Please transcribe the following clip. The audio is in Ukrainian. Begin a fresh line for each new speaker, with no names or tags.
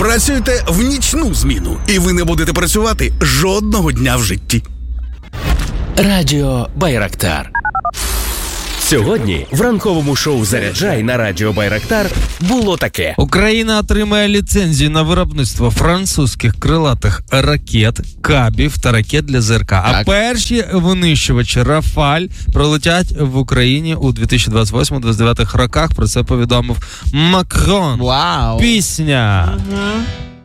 Працюйте в нічну зміну, і ви не будете працювати жодного дня в житті.
Радіо Байрактар. Сьогодні в ранковому шоу «Заряджай» на Радіо Байрактар було таке.
Україна отримає ліцензію на виробництво французьких крилатих ракет, кабів та ракет для ЗРК. А перші винищувачі «Рафаль» пролетять в Україні у 2028-2029 роках. Про це повідомив Макрон.
Вау!
Пісня.